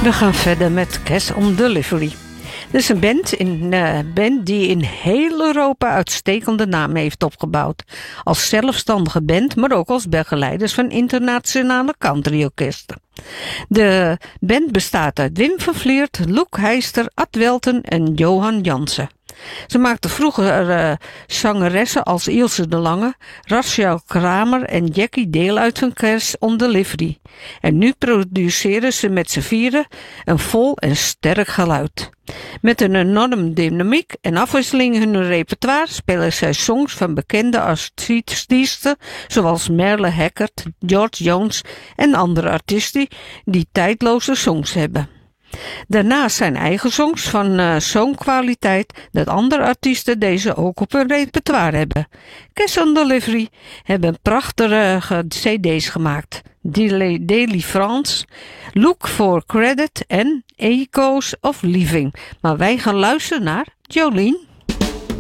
We gaan verder met Cash on Delivery. Dat is een band die in heel Europa uitstekende namen heeft opgebouwd. Als zelfstandige band, maar ook als begeleiders van internationale countryorkesten. De band bestaat uit Wim van Vliert, Loek Heister, Ad Welten en Johan Jansen. Ze maakten vroeger zangeressen als Ilse de Lange, Rachel Kramer en Jackie deel uit van Cash on Delivery. En nu produceren ze met z'n vieren een vol en sterk geluid. Met een enorme dynamiek en afwisseling in hun repertoire spelen zij songs van bekende artiesten zoals Merle Haggard, George Jones en andere artiesten die tijdloze songs hebben. Daarnaast zijn eigen songs van zo'n kwaliteit dat andere artiesten deze ook op hun repertoire hebben. Cash on Delivery hebben prachtige cd's gemaakt. Daily France, Look for Credit en Echoes of Living. Maar wij gaan luisteren naar Jolene.